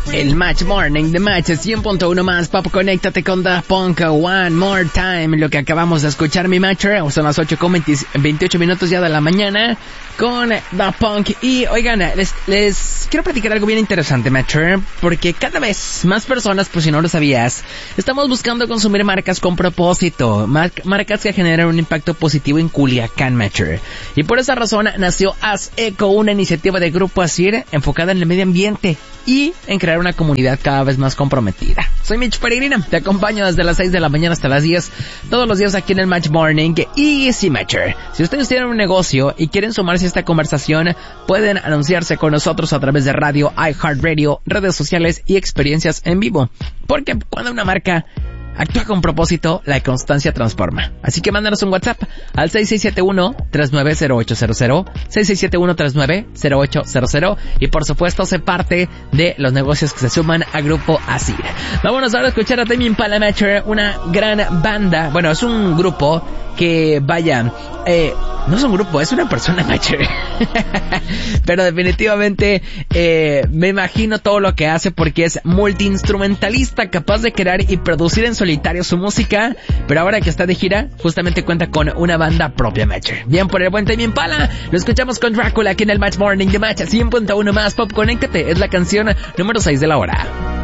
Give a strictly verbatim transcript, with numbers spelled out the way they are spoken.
El Match Morning de Match cien punto uno más. Pop, conéctate con Daft Punk. One More Time. Lo que acabamos de escuchar, mi Matcher. Son las ocho con veintiocho minutos ya de la mañana con Daft Punk. Y oigan, les, les quiero platicar algo bien interesante, Matcher, porque cada vez más personas, pues si no lo sabías, estamos buscando consumir marcas con propósito, mar- marcas que generan un impacto positivo en Culiacán, Matcher. Y por esa razón nació Haz Eco, una iniciativa de Grupo Asir enfocada en el medio ambiente y en crear una comunidad cada vez más comprometida. Soy Mitch Peregrina, te acompaño desde las seis de la mañana hasta las diez, todos los días aquí en el Match Morning. Y sí, Matcher, si ustedes tienen un negocio y quieren sumarse a esta conversación, pueden anunciarse con nosotros a través de radio, iHeartRadio, redes sociales y experiencias en vivo. Porque cuando una marca actúa con propósito, la constancia transforma. Así que mándanos un WhatsApp al seis seis siete uno, tres nueve cero ocho cero cero, seis seis siete uno, tres nueve cero ocho cero cero, y por supuesto sé parte de los negocios que se suman a Grupo Asir. Vámonos ahora a escuchar a Tame Impala, Matcher, una gran banda. Bueno, es un grupo que, vaya, eh, no es un grupo, es una persona, Matcher. Pero definitivamente eh, me imagino todo lo que hace, porque es multiinstrumentalista, capaz de crear y producir en solitario su música, pero ahora que está de gira, justamente cuenta con una banda propia, Matcher. Bien por el buen Tame Impala, lo escuchamos con Drácula aquí en el Match Morning de Match cien punto uno más. Pop, conéctate, es la canción número seis de la hora.